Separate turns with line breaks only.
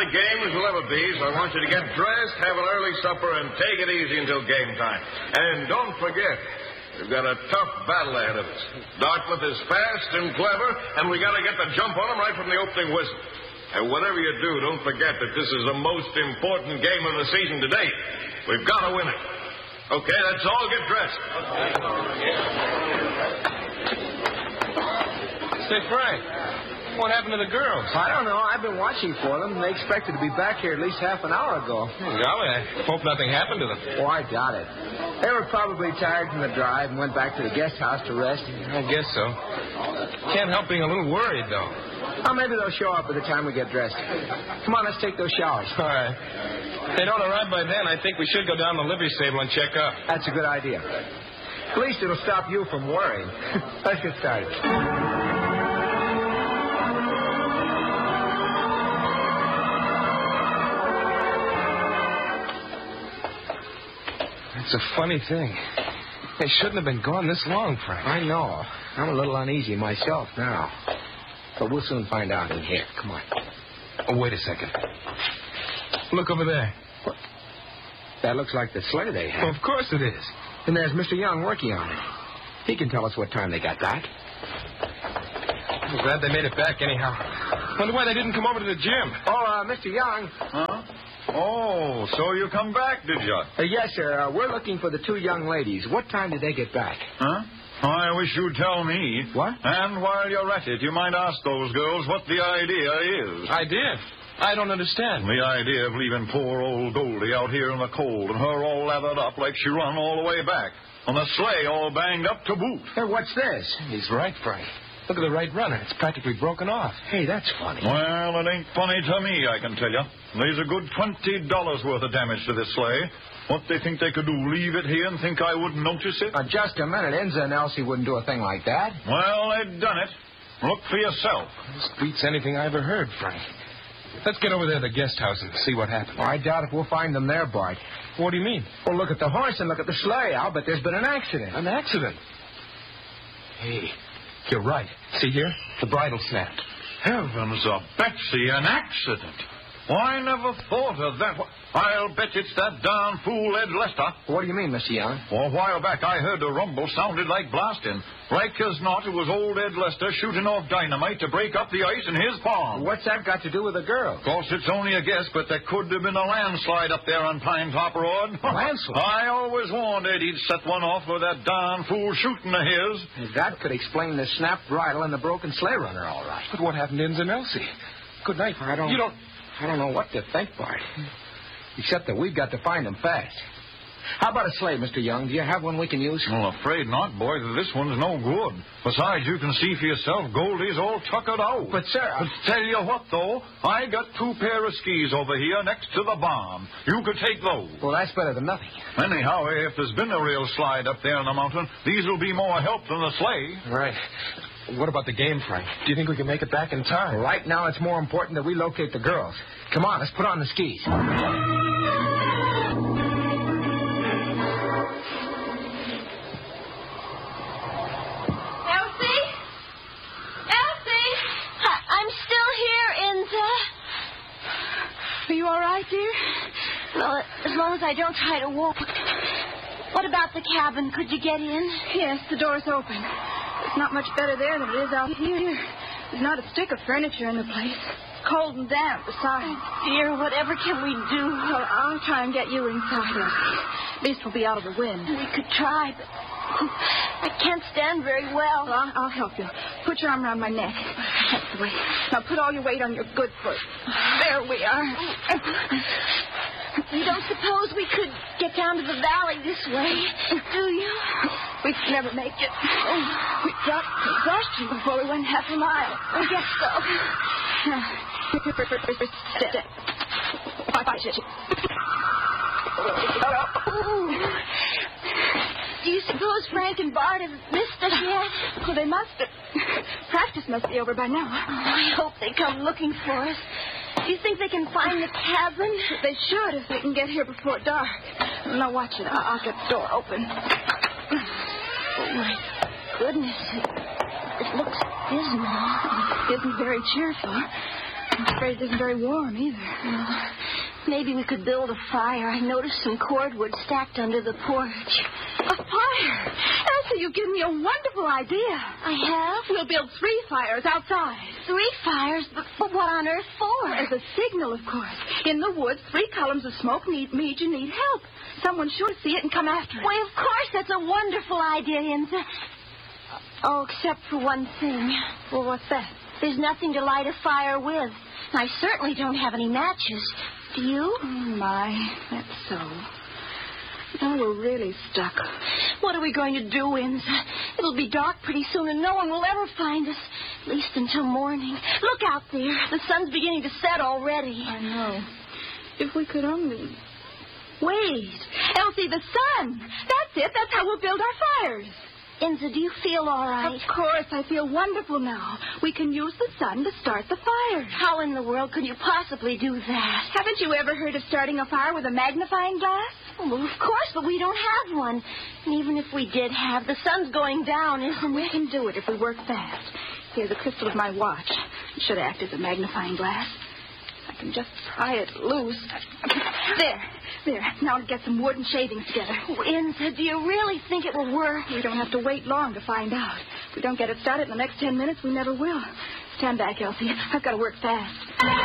the game as will ever be, so I want you to get dressed, have an early supper, and take it easy until game time. And don't forget, we've got a tough battle ahead of us. Dartmouth is fast and clever, and we got to get the jump on them right from the opening whistle. And whatever you do, don't forget that this is the most important game of the season to date. We've got to win it. Okay, let's all get dressed.
Say, Frank, what happened to the girls?
I don't know. I've been watching for them. They expected to be back here at least half an hour ago.
Golly, I hope nothing happened to them.
Oh, I doubt it. They were probably tired from the drive and went back to the guest house to rest.
I guess so. Can't help being a little worried, though.
Well, maybe they'll show up by the time we get dressed. Come on, let's take those showers.
All right. If they don't arrive by then, I think we should go down to the livery stable and check up.
That's a good idea. At least it'll stop you from worrying. Let's get started.
It's a funny thing. They shouldn't have been gone this long, Frank.
I know. I'm a little uneasy myself now. But we'll soon find out in here. Come on.
Oh, wait a second. Look over there.
What? That looks like the sleigh they have.
Well, of course it is.
And there's Mr. Young working on it. He can tell us what time they got back.
I'm glad they made it back anyhow. Wonder why they didn't come over to the gym.
Oh, Mr. Young.
Huh? Oh, so you come back, did you?
Yes, sir. We're looking for the two young ladies. What time did they get back?
Huh? I wish you'd tell me.
What?
And while you're at it, you might ask those girls what the idea is.
Idea? I don't understand.
The idea of leaving poor old Goldie out here in the cold and her all lathered up like she run all the way back. And the sleigh all banged up to boot.
Hey, what's this?
He's right, Frank. Look at the right runner. It's practically broken off.
Hey, that's funny.
Well, it ain't funny to me, I can tell you. There's a good $20 worth of damage to this sleigh. What they think they could do, leave it here and think I wouldn't notice it?
Just a minute. Enza and Elsie wouldn't do a thing like that.
Well, they've done it. Look for yourself.
This beats anything I ever heard, Frank. Let's get over there to the guest house and see what happened.
I doubt if we'll find them there, Bart.
What do you mean?
Well, look at the horse and look at the sleigh. I'll bet there's been an accident.
An accident? Hey, you're right. See here? The bridle snapped.
Heavens of Betsy, an accident. Well, I never thought of that. I'll bet it's that darn fool Ed Lester.
What do you mean, Mr. Young?
Well, a while back I heard a rumble sounded like blasting. Like as not, it was old Ed Lester shooting off dynamite to break up the ice in his pond.
What's that got to do with the girl?
Of course, it's only a guess, but there could have been a landslide up there on Pine Top Road.
Landslide?
I always warned Ed he'd set one off with that darn fool shooting of his.
That could explain the snapped bridle and the broken sleigh runner, all right.
But what happened to Enza and Elsie? Good night.
I don't know what to think, Bart. Except that we've got to find them fast. How about a sleigh, Mr. Young? Do you have one we can use?
Well, afraid not, boy. This one's no good. Besides, you can see for yourself, Goldie's all tuckered out.
But, sir...
But tell you what, though, I got 2 pair of skis over here next to the barn. You could take those.
Well, that's better than nothing.
Anyhow, if there's been a real slide up there on the mountain, these will be more help than the sleigh.
Right. What about the game, Frank? Do you think we can make it back in time?
Right now, it's more important that we locate the girls. Come on, let's put on the skis.
Are you all right, dear?
Well, as long as I don't try to walk. What about the cabin? Could you get in?
Yes, the door's open. It's not much better there than it is out here. There's not a stick of furniture in the place. Cold and damp besides.
Oh, dear, whatever can we do?
Well, I'll try and get you inside. At least we'll be out of the wind.
We could try, but I can't stand very well.
Well, I'll help you. Put your arm around my neck. That's the way. Now put all your weight on your good foot. There we are.
You don't suppose we could get down to the valley this way, do you?
We'd never make it. We got exhaustion before we went half a mile.
I guess so. Do you suppose Frank and Bart have missed us yet?
Well, they must have. Practice must be over by now.
I hope they come looking for us. Do you think they can find the cabin?
They should if they can get here before dark. Now, watch it. I'll get the door open.
Oh, my goodness. It looks dismal.
It isn't very cheerful. I'm afraid it isn't very warm either.
Well, maybe we could build a fire. I noticed some cordwood stacked under the porch.
A fire? Elsie, you've given me a wonderful idea.
I have?
We'll build 3 fires outside.
3 fires? But what on earth for?
As a signal, of course. In the woods, 3 columns of smoke mean you need help. Someone's sure to see it and come after it.
Why, of course, that's a wonderful idea, Inza. Oh, except for one thing.
Well, what's that?
There's nothing to light a fire with. I certainly don't have any matches. Do you?
Oh, my. That's so. Now we're really stuck.
What are we going to do, Inza? It'll be dark pretty soon, and no one will ever find us. At least until morning. Look out there. The sun's beginning to set already.
I know. If we could only... Wait. Elsie, the sun. That's it. That's how we'll build our fires.
Inza, do you feel all right?
Of course. I feel wonderful now. We can use the sun to start the fires.
How in the world could you possibly do that?
Haven't you ever heard of starting a fire with a magnifying glass?
Well, of course, but we don't have one. And even if we did have, the sun's going down, isn't
We
it?
can do it if we work fast. Here, the crystal of my watch. It should act as a magnifying glass. I can just pry it loose. There. Now to get some wood and shavings together.
Oh, Inza, do you really think it will work?
We don't have to wait long to find out. If we don't get it started in the next 10 minutes, we never will. Stand back, Elsie. I've got to work fast.